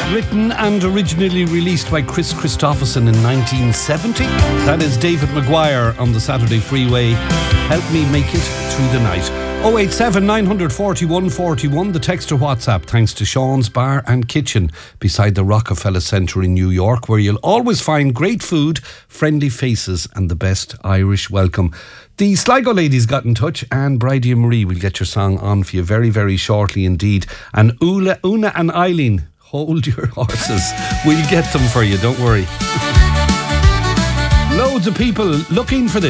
Written and originally released by Chris Christopherson in 1970. That is David Maguire on the Saturday Freeway. Help me make it through the night. 087 941 41, the text or WhatsApp, thanks to Sean's Bar and Kitchen beside the Rockefeller Centre in New York, where you'll always find great food, friendly faces and the best Irish welcome. The Sligo ladies got in touch, and Bridie and Marie will get your song on for you very, very shortly indeed. And Una and Eileen, hold your horses. We'll get them for you, don't worry. Loads of people looking for this.